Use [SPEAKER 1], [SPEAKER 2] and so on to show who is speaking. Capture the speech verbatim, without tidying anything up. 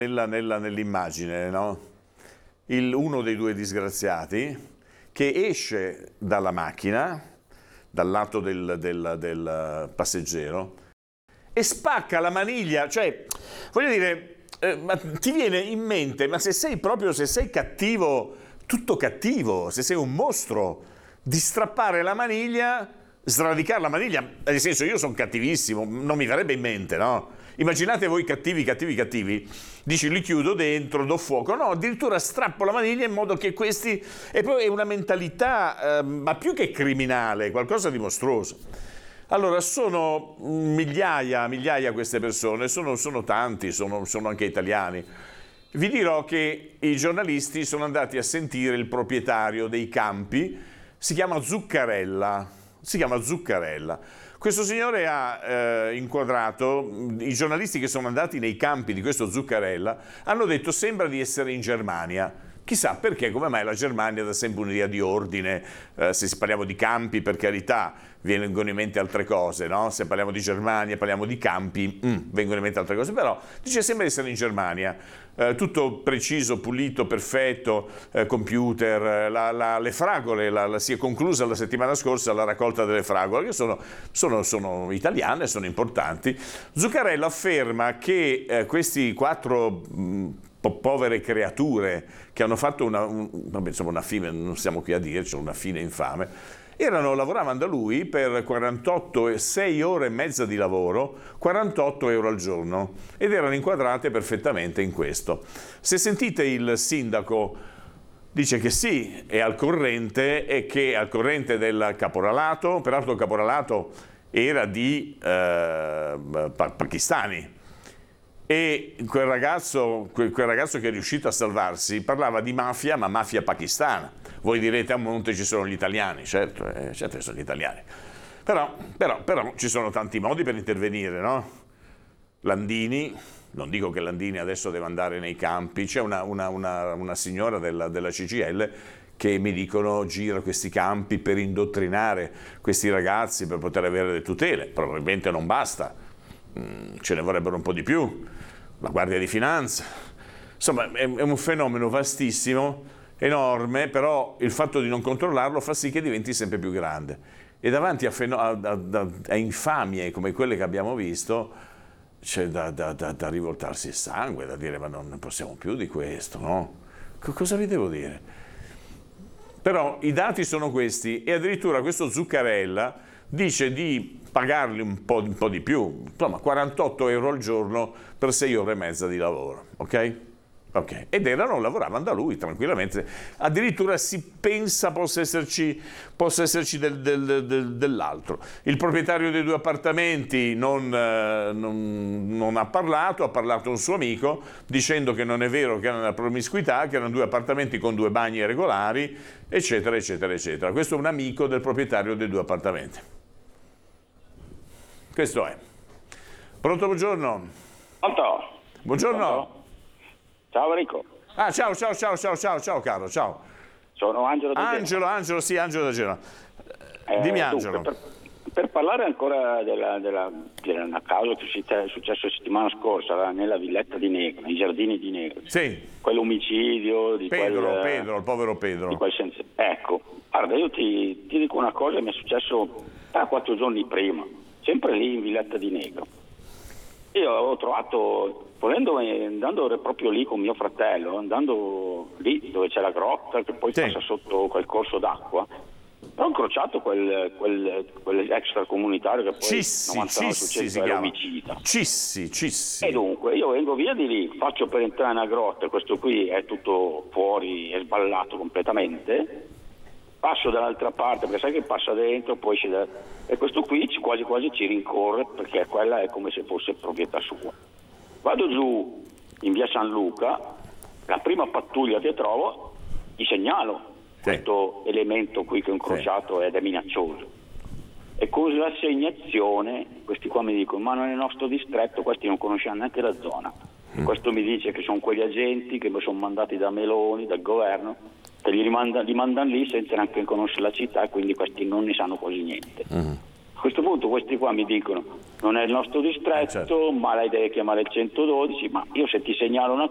[SPEAKER 1] nella, nella, nell'immagine, no? Il, uno dei due disgraziati che esce dalla macchina, dal lato del, del, del passeggero, e spacca la maniglia, cioè, voglio dire, eh, ma ti viene in mente, ma se sei proprio, se sei cattivo, tutto cattivo, se sei un mostro, di strappare la maniglia, sradicare la maniglia, nel senso, io sono cattivissimo, non mi verrebbe in mente, no? Immaginate voi cattivi, cattivi, cattivi, dici li chiudo dentro, do fuoco, no, addirittura strappo la maniglia in modo che questi, e poi è una mentalità, eh, ma più che criminale, qualcosa di mostruoso. Allora, sono migliaia, migliaia queste persone, sono, sono tanti, sono, sono anche italiani. Vi dirò che i giornalisti sono andati a sentire il proprietario dei campi, si chiama Zuccarella, si chiama Zuccarella. Questo signore ha eh, inquadrato, i giornalisti che sono andati nei campi di questo Zuccarella hanno detto sembra di essere in Germania. Chissà perché, come mai la Germania dà sempre un'idea di ordine, eh, se parliamo di campi, per carità, vengono in mente altre cose, no? Se parliamo di Germania, parliamo di campi, mm, vengono in mente altre cose, però dice sembra di essere in Germania, eh, tutto preciso, pulito, perfetto, eh, computer, la, la, le fragole, la, la, si è conclusa la settimana scorsa la raccolta delle fragole, che sono, sono, sono italiane, sono importanti. Zuccarello afferma che eh, questi quattro mh, povere creature che hanno fatto una, un, insomma una fine, non siamo qui a dirci, una fine infame, erano, lavoravano da lui per quarantotto e sei ore e mezza di lavoro, quarantotto euro al giorno, ed erano inquadrate perfettamente in questo. Se sentite il sindaco dice che sì, è al corrente, e che è al corrente del caporalato, peraltro il caporalato era di eh, pakistani, e quel ragazzo, quel, quel ragazzo che è riuscito a salvarsi parlava di mafia, ma mafia pakistana. Voi direte a monte ci sono gli italiani, certo, eh, certo sono gli italiani, però, però, però ci sono tanti modi per intervenire, no? Landini, non dico che Landini adesso deve andare nei campi, c'è una, una, una, una signora della, della C G I L che mi dicono gira questi campi per indottrinare questi ragazzi, per poter avere le tutele, probabilmente non basta, mm, ce ne vorrebbero un po' di più, la Guardia di Finanza, insomma è, è un fenomeno vastissimo, enorme, però il fatto di non controllarlo fa sì che diventi sempre più grande, e davanti a, a, a, a infamie come quelle che abbiamo visto c'è da, da, da, da rivoltarsi il sangue, da dire ma non ne possiamo più di questo, no? C- cosa vi devo dire? Però i dati sono questi, e addirittura questo Zuccarella dice di pagarli un po', un po' di più, insomma quarantotto euro al giorno per sei ore e mezza di lavoro, ok? Ok, ed erano, lavoravano da lui tranquillamente, addirittura si pensa possa esserci, possa esserci del, del, del, dell'altro. Il proprietario dei due appartamenti non, eh, non, non ha parlato, ha parlato un suo amico dicendo che non è vero che era una promiscuità, che erano due appartamenti con due bagni regolari, eccetera, eccetera, eccetera. Questo è un amico del proprietario dei due appartamenti. Questo è. Pronto, buongiorno.
[SPEAKER 2] Pronto?
[SPEAKER 1] Buongiorno.
[SPEAKER 2] Pronto? Ciao Enrico.
[SPEAKER 1] Ah, ciao, ciao, ciao, ciao, ciao, ciao, caro, ciao.
[SPEAKER 2] Sono Angelo da
[SPEAKER 1] Angelo,
[SPEAKER 2] Genova.
[SPEAKER 1] Angelo, sì, Angelo da Genova.
[SPEAKER 2] Eh,
[SPEAKER 1] Dimmi,
[SPEAKER 2] dunque,
[SPEAKER 1] Angelo.
[SPEAKER 2] per, per parlare ancora della, della, della causa che è successa la settimana scorsa nella villetta di Negro, nei giardini di Negro.
[SPEAKER 1] Sì.
[SPEAKER 2] Quell'omicidio di
[SPEAKER 1] Pedro,
[SPEAKER 2] quel,
[SPEAKER 1] Pedro, il povero Pedro.
[SPEAKER 2] Di quel senza... Ecco, guarda, io ti, ti dico una cosa che mi è successo tre quattro giorni prima, sempre lì in villetta di Negro. Io ho trovato, volendo, andando proprio lì con mio fratello, andando lì dove c'è la grotta che poi sì. passa sotto quel corso d'acqua, ho incrociato quel, quel, quel extracomunitario che poi
[SPEAKER 1] Cissi,
[SPEAKER 2] novantanove
[SPEAKER 1] Cissi si
[SPEAKER 2] era
[SPEAKER 1] chiama.
[SPEAKER 2] omicida.
[SPEAKER 1] Cissi, Cissi.
[SPEAKER 2] E dunque io vengo via di lì, faccio per entrare nella grotta, questo qui è tutto fuori, è sballato completamente. Passo dall'altra parte, perché sai che passa dentro, poi esce da... e questo qui quasi quasi ci rincorre, perché quella è come se fosse proprietà sua. Vado giù in via San Luca, la prima pattuglia che trovo, gli segnalo sì. questo elemento qui che ho incrociato sì. ed è minaccioso. E con la segnazione, questi qua mi dicono, ma non è il nostro distretto, questi non conosciamo neanche la zona. Mm. Questo mi dice che sono quegli agenti che mi sono mandati da Meloni, dal governo, che li, rimanda, li mandano lì senza neanche conoscere la città, e quindi questi non ne sanno quasi niente. Mm. A questo punto questi qua mi dicono non è il nostro distretto, eh certo. ma lei deve chiamare il centododici, ma io se ti segnalo una